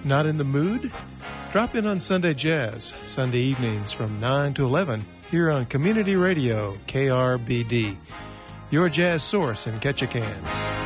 Not in the mood? Drop in on Sunday Jazz, Sunday evenings from 9 to 11 here on Community Radio, KRBD, your jazz source in Ketchikan.